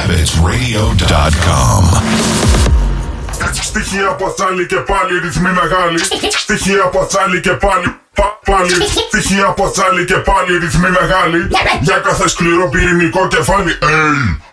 Habitsradio.com. Στοιχεία από τσάλι και πάλι ρυθμοί μεγάλοι. Στοιχεία από τσάλι και πάλι πάλι. Στοιχεία από τσάλι και πάλι ρυθμοί μεγάλοι. Για κάθε σκληρό πυρηνικό κεφάλι.